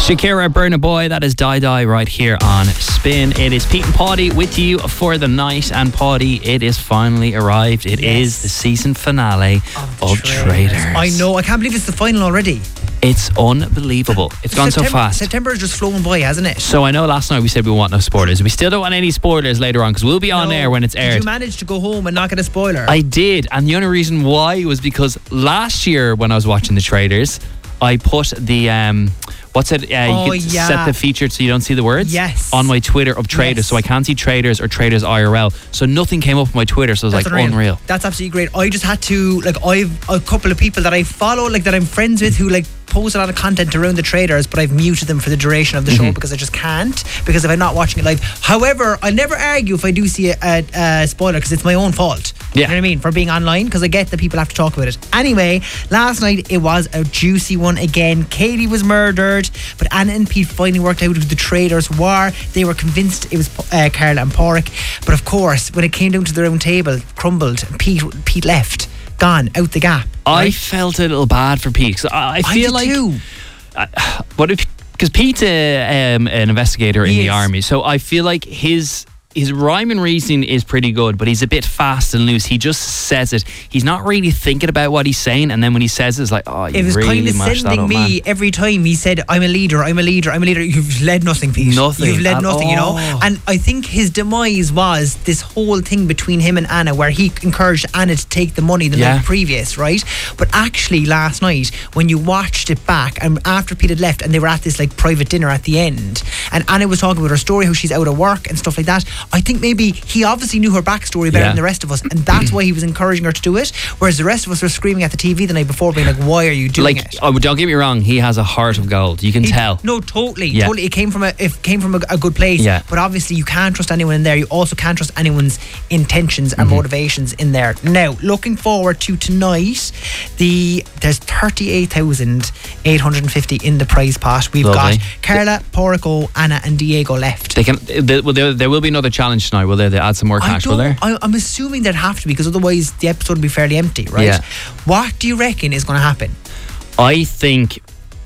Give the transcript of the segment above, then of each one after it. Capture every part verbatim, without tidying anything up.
Shakira, Burna Boy, that is Die Die right here on Spin. It is Pete and Paddy with you for the night, and Paddy, it is finally arrived. It yes. is the season finale of, of Traitors. Traitors. I know, I can't believe it's the final already. It's unbelievable. It's gone September, so fast. September has just flown by, hasn't it? So I know last night we said we want no spoilers. We still don't want any spoilers later on because we'll be on no. air when it's aired. Did you manage to go home and not get a spoiler? I did, and the only reason why was because last year when I was watching the Traitors, I put the um, what's it? Uh, oh, you can yeah. set the featured so you don't see the words. Yes. On my Twitter of Traitors, yes. so I can't see Traitors or Traitors I R L. So nothing came up on my Twitter. So it was That's like unreal. unreal. That's absolutely great. I just had to like I've a couple of people that I follow, like that I'm friends with, who like post a lot of content around the Traitors, but I've muted them for the duration of the show mm-hmm. because I just can't, because if I'm not watching it live. However, I never argue if I do see a, a, a spoiler, because it's my own fault. Yeah. You know what I mean? For being online, because I get that people have to talk about it. Anyway, last night it was a juicy one again. Katie was murdered, but Anna and Pete finally worked out who the Traitors were. They were convinced it was uh, Carla and Porrick, but of course, when it came down to the round table, crumbled. Pete Pete left. Gone out the gap. I right? felt a little bad for Pete. Cause I, I feel I like too. Uh, what if because Pete's a, um, an investigator he in is. the army, so I feel like his his rhyme and reason is pretty good, but he's a bit fast and loose. He just says it. He's not really thinking about what he's saying, and then when he says it, it's like, oh, you it was really kind of sending me man. every time he said, I'm a leader, I'm a leader, I'm a leader. You've led nothing, Pete. Nothing. You've led nothing, all. you know. And I think his demise was this whole thing between him and Anna, where he encouraged Anna to take the money the yeah. night previous, right? But actually last night, when you watched it back, and after Pete had left, and they were at this like private dinner at the end, and Anna was talking about her story, how she's out of work and stuff like that, I think maybe he obviously knew her backstory better yeah. than the rest of us, and that's why he was encouraging her to do it, whereas the rest of us were screaming at the T V the night before, being like, why are you doing like, it? Oh, don't get me wrong, he has a heart of gold. You can he, tell. No, totally, yeah. totally. It came from a it came from a, a good place. Yeah. But obviously, you can't trust anyone in there. You also can't trust anyone's intentions and mm-hmm. motivations in there. Now, looking forward to tonight, the there's thirty-eight thousand eight hundred fifty in the prize pot. We've Lovely. got Carla, Porrick, Anna, and Diego left. They can. They, well, there, there will be another challenge tonight. Will there? They add some more cash. Will there? I, I'm assuming there'd have to be, because otherwise the episode would be fairly empty, right? Yeah. What do you reckon is going to happen? I think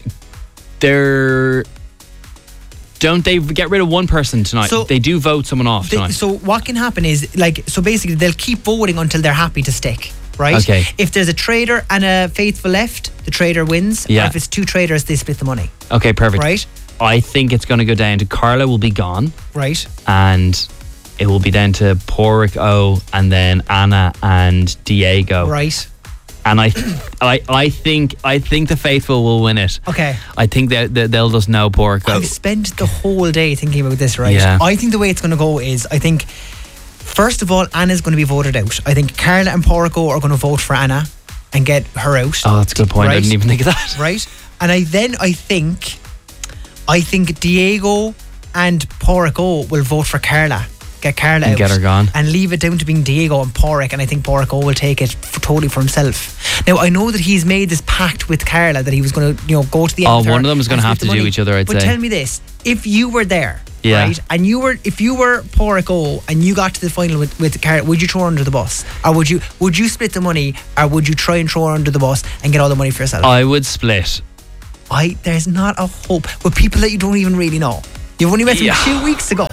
they're. Don't they get rid of one person tonight? So they do vote someone off they, tonight. So what can happen is, like, so basically they'll keep voting until they're happy to stick, right? Okay. If there's a traitor and a faithful left, the traitor wins. Yeah. Or if it's two traitors, they split the money. Okay, perfect. Right? I think it's going to go down to Carla will be gone. Right. And it will be down to Porrick O and then Anna and Diego. Right. And I, I, I think, I think the faithful will win it. Okay. I think that they, they'll just know Porrick O. I've spent the whole day thinking about this, right? Yeah. I think the way it's going to go is, I think, first of all, Anna's going to be voted out. I think Carla and Porrick O are going to vote for Anna and get her out. Oh, that's a good point. Right? I didn't even think of that. Right. And I then I think, I think Diego and Porrick O will vote for Carla. Get Carla and out get her gone and leave it down to being Diego and Porrick, and I think Porrick O will take it for, totally for himself. Now I know that he's made this pact with Carla that he was going to, you know, go to the end. Oh, with her one of them is going to have to do each other, I'd but say. tell me this: if you were there, yeah. right, and you were, if you were Porrick O and you got to the final with with Carla, would you throw her under the bus, or would you would you split the money, or would you try and throw her under the bus and get all the money for yourself? I would split. I there's not a hope with people that you don't even really know. You've only met them yeah. two weeks ago.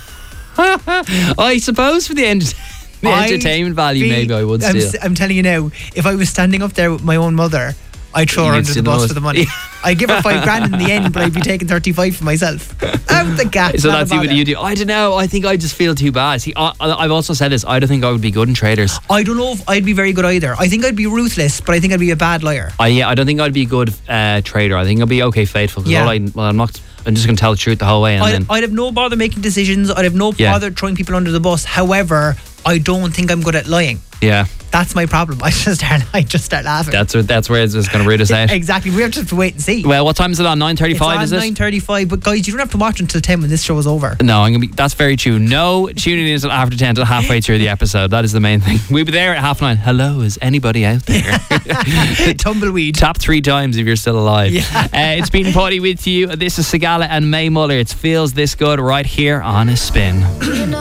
I suppose for the, ent- the entertainment value, be, maybe I would I'm, still. I'm telling you now, if I was standing up there with my own mother, I'd throw her You'd under the still bus know for the money. I'd give her five grand in the end, but I'd be taking thirty-five for myself. Out the gap. So not that's a what bother. you do. I don't know. I think I just feel too bad. See, I, I've also said this. I don't think I would be good in Traitors. I don't know if I'd be very good either. I think I'd be ruthless, but I think I'd be a bad liar. I yeah. I don't think I'd be a good uh, traitor. I think I'd be okay faithful. 'Cause Yeah. all I, well, I'm not. I'm just going to tell the truth the whole way. And I'd, then I'd have no bother making decisions. I'd have no Yeah. bother throwing people under the bus. However, I don't think I'm good at lying. yeah, That's my problem. I just start, I just start laughing. that's where that's where it's just going to root us out. Exactly. We have to have to wait and see. Well, what time is it on? nine thirty-five, is It's it? on nine thirty-five, but guys, you don't have to watch until ten when this show is over. No, I'm gonna be. That's very true. No tuning in until after ten, till halfway through the episode. That is the main thing. We'll be there at half nine. Hello, is anybody out there? Tumbleweed. Tap three times if you're still alive. Yeah. Uh, it's Pete and Paddy with you. This is Sigala and May Muller. It feels this good right here on A Spin.